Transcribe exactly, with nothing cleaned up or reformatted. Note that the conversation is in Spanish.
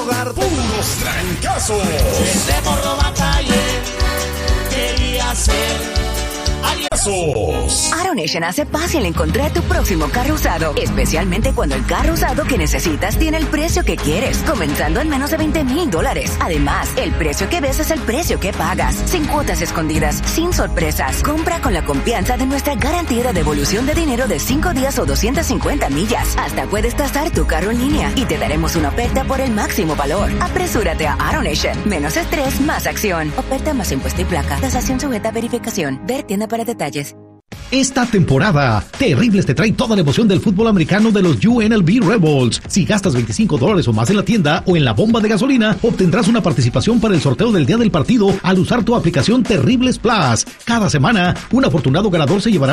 dar puros trancazos. Ese morro batallé, quería ser. AutoNation hace fácil encontrar tu próximo carro usado, especialmente cuando el carro usado que necesitas tiene el precio que quieres, comenzando en menos de veinte mil dólares. Además, el precio que ves es el precio que pagas, sin cuotas escondidas, sin sorpresas. Compra con la confianza de nuestra garantía de devolución de dinero de cinco días o doscientas cincuenta millas. Hasta puedes tasar tu carro en línea y te daremos una oferta por el máximo valor. Apresúrate a AutoNation. Menos estrés, más acción. Oferta más impuesto y placa. Tasación sujeta a verificación. Ver tienda para detalles. Esta temporada, Terribles te trae toda la emoción del fútbol americano de los U N L V Rebels. Si gastas veinticinco dólares o más en la tienda o en la bomba de gasolina, obtendrás una participación para el sorteo del día del partido al usar tu aplicación Terribles Plus. Cada semana, un afortunado ganador se llevará